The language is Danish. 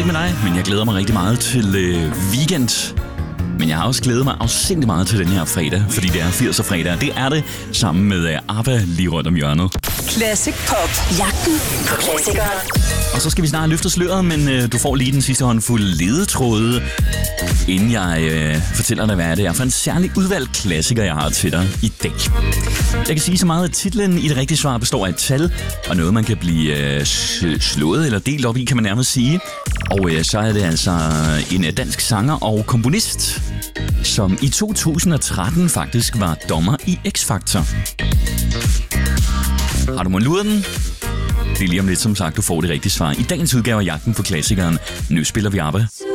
med dig, men jeg glæder mig rigtig meget til weekend. Men jeg har også glædet mig afsindig meget til den her fredag, fordi det er 80'er fredag. Det er det sammen med ABBA lige rundt om hjørnet. Classic Pop. Jagten på klassikere. Og så skal vi snart løfte sløret, men du får lige den sidste håndfuld ledetråde, inden jeg fortæller dig, hvad det er for en særlig udvalgt klassiker, jeg har til dig i dag. Jeg kan sige så meget, at titlen i det rigtige svar består af et tal, og noget, man kan blive slået eller delt op i, kan man nærmest sige. Og så er det altså en dansk sanger og komponist, som i 2013 faktisk var dommer i X-Factor. Har du måttet lure den? Det er lige om lidt, som sagt, du får det rigtige svar i dagens udgave af Jagten på klassikeren. Nu spiller vi ABBA.